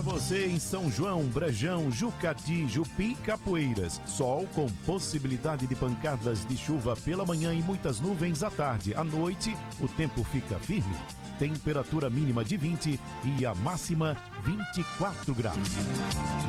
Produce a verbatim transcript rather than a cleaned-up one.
você em São João, Brejão, Jucati, Jupi, Capoeiras. Sol com possibilidade de pancadas de chuva pela manhã e muitas nuvens à tarde. À noite, o tempo fica firme. Temperatura mínima de vinte e a máxima vinte e quatro graus.